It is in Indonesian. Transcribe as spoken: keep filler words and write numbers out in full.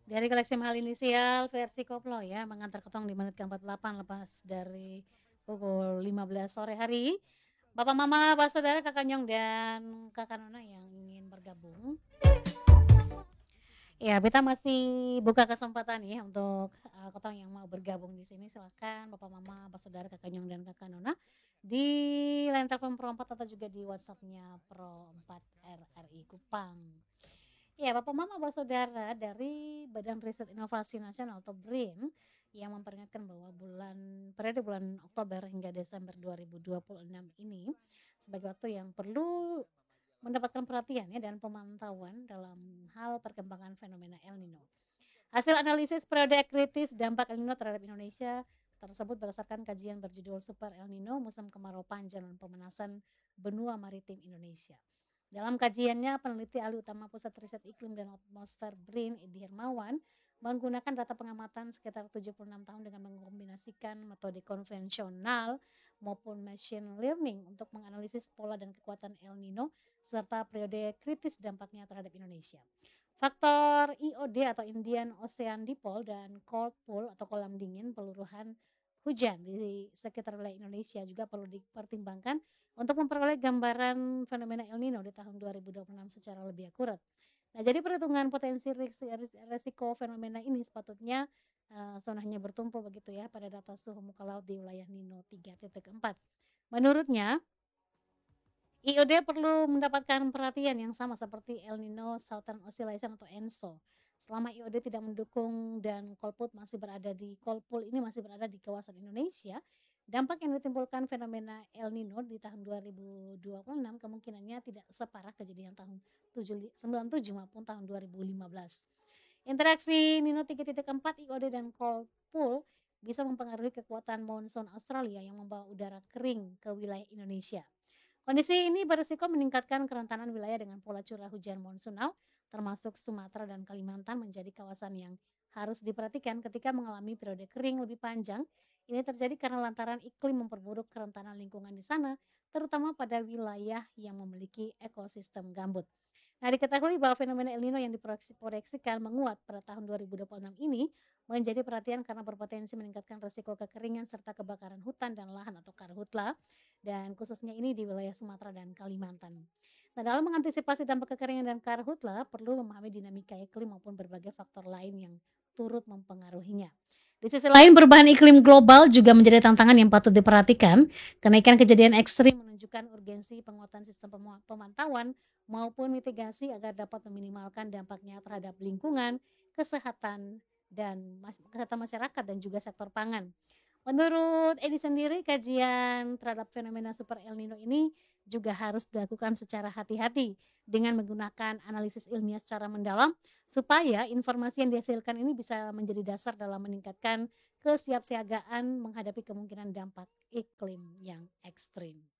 Dari koleksi mahal inisial versi koplo ya, mengantar ketong di menit ke empat puluh delapan lepas dari pukul lima belas sore hari. Bapak Mama, Pak Saudara, Kakak Nyong dan Kakak Nona yang ingin bergabung. Ya, kita masih buka kesempatan ya untuk uh, ketong yang mau bergabung di sini. Silakan Bapak Mama, Pak Saudara, Kakak Nyong dan Kakak Nona di line telepon Pro empat atau juga di WhatsApp-nya Pro empat R R I Kupang. Ya, Bapak Mama, Bapak Saudara, dari Badan Riset Inovasi Nasional atau BRIN yang memperingatkan bahwa bulan periode bulan Oktober hingga Desember dua ribu dua puluh enam ini sebagai waktu yang perlu mendapatkan perhatian ya dan pemantauan dalam hal perkembangan fenomena El Nino. Hasil analisis periode kritis dampak El Nino terhadap Indonesia tersebut berdasarkan kajian berjudul Super El Nino Musim Kemarau Panjang dan Pemanasan Benua Maritim Indonesia. Dalam kajiannya, peneliti ahli utama Pusat Riset Iklim dan Atmosfer BRIN, Edi Hermawan, menggunakan data pengamatan sekitar tujuh puluh enam tahun dengan mengkombinasikan metode konvensional maupun machine learning untuk menganalisis pola dan kekuatan El Nino serta periode kritis dampaknya terhadap Indonesia. Faktor I O D atau Indian Ocean Dipole dan Cold Pool atau kolam dingin peluruhan hujan di sekitar wilayah Indonesia juga perlu dipertimbangkan untuk memperoleh gambaran fenomena El Nino di tahun dua ribu dua puluh enam secara lebih akurat. Nah, jadi perhitungan potensi resiko fenomena ini sepatutnya uh, sebenarnya bertumpu begitu ya pada data suhu muka laut di wilayah Nino tiga titik empat. Menurutnya, I O D perlu mendapatkan perhatian yang sama seperti El Nino Southern Oscillation atau ENSO. Selama I O D tidak mendukung dan Cold masih berada di Cold Pool ini masih berada di kawasan Indonesia, dampak yang ditimbulkan fenomena El Nino di tahun dua ribu dua puluh enam kemungkinannya tidak separah kejadian tahun sembilan puluh tujuh maupun tahun dua ribu lima belas. Interaksi Nino tiga titik empat I O D dan Cold Pool bisa mempengaruhi kekuatan monsoon Australia yang membawa udara kering ke wilayah Indonesia. Kondisi ini berisiko meningkatkan kerentanan wilayah dengan pola curah hujan monsunal, termasuk Sumatera dan Kalimantan menjadi kawasan yang harus diperhatikan ketika mengalami periode kering lebih panjang. Ini terjadi karena lantaran iklim memperburuk kerentanan lingkungan di sana, terutama pada wilayah yang memiliki ekosistem gambut. Nah, diketahui bahwa fenomena El Nino yang diproyeksikan menguat pada tahun dua ribu dua puluh enam ini menjadi perhatian karena berpotensi meningkatkan risiko kekeringan serta kebakaran hutan dan lahan atau karhutla, dan khususnya ini di wilayah Sumatera dan Kalimantan. Nah, dalam mengantisipasi dampak kekeringan dan karhutla, perlu memahami dinamika iklim maupun berbagai faktor lain yang turut mempengaruhinya. Di sisi lain, perubahan iklim global juga menjadi tantangan yang patut diperhatikan. Kenaikan kejadian ekstrim menunjukkan urgensi penguatan sistem pemantauan maupun mitigasi agar dapat meminimalkan dampaknya terhadap lingkungan, kesehatan, dan kesehatan masyarakat dan juga sektor pangan. Menurut Edi sendiri, kajian terhadap fenomena Super El Nino ini juga harus dilakukan secara hati-hati dengan menggunakan analisis ilmiah secara mendalam supaya informasi yang dihasilkan ini bisa menjadi dasar dalam meningkatkan kesiapsiagaan menghadapi kemungkinan dampak iklim yang ekstrim.